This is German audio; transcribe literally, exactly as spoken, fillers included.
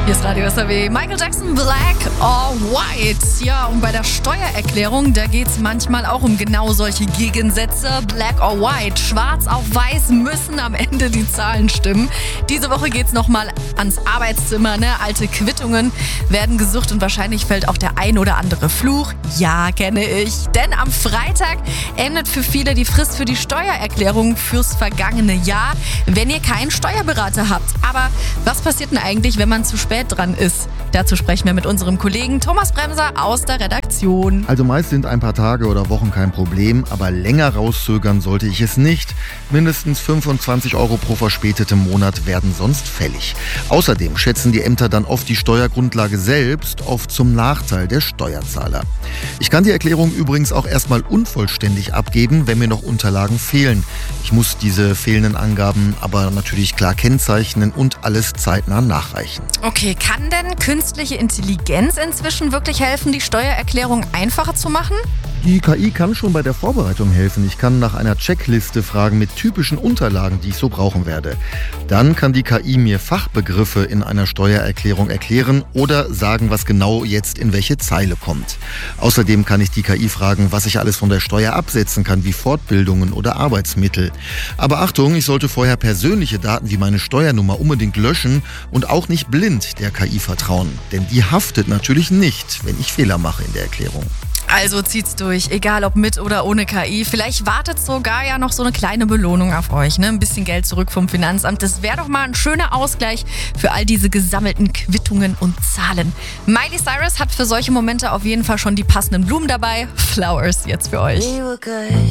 Hier ist Radio S R W. Michael Jackson, Black or White. Ja, und bei der Steuererklärung, da geht es manchmal auch um genau solche Gegensätze. Black or White, schwarz auf weiß müssen am Ende die Zahlen stimmen. Diese Woche geht es nochmal ans Arbeitszimmer. Ne? Alte Quittungen werden gesucht und wahrscheinlich fällt auch der ein oder andere Fluch. Ja, kenne ich. Denn am Freitag endet für viele die Frist für die Steuererklärung fürs vergangene Jahr, wenn ihr keinen Steuerberater habt. Aber was passiert denn eigentlich, wenn man zu spät dran ist? Dazu sprechen wir mit unserem Kollegen Thomas Bremser aus der Redaktion. Also meist sind ein paar Tage oder Wochen kein Problem, aber länger rauszögern sollte ich es nicht. Mindestens fünfundzwanzig Euro pro verspätetem Monat werden sonst fällig. Außerdem schätzen die Ämter dann oft die Steuergrundlage selbst, oft zum Nachteil der Steuerzahler. Ich kann die Erklärung übrigens auch erstmal unvollständig abgeben, wenn mir noch Unterlagen fehlen. Ich muss diese fehlenden Angaben aber natürlich klar kennzeichnen und alles zeitnah nachreichen. Okay, kann denn künstliche Intelligenz inzwischen wirklich helfen, die Steuererklärung einfacher zu machen? Die K I kann schon bei der Vorbereitung helfen. Ich kann nach einer Checkliste fragen mit typischen Unterlagen, die ich so brauchen werde. Dann kann die K I mir Fachbegriffe in einer Steuererklärung erklären oder sagen, was genau jetzt in welche Zeile kommt. Außerdem kann ich die K I fragen, was ich alles von der Steuer absetzen kann, wie Fortbildungen oder Arbeitsmittel. Aber Achtung, ich sollte vorher persönliche Daten wie meine Steuernummer unbedingt löschen und auch nicht blind der K I vertrauen. Denn die haftet natürlich nicht, wenn ich Fehler mache in der Erklärung. Also zieht's durch, egal ob mit oder ohne K I. Vielleicht wartet sogar ja noch so eine kleine Belohnung auf euch, ne? Ein bisschen Geld zurück vom Finanzamt. Das wäre doch mal ein schöner Ausgleich für all diese gesammelten Quittungen und Zahlen. Miley Cyrus hat für solche Momente auf jeden Fall schon die passenden Blumen dabei. Flowers jetzt für euch.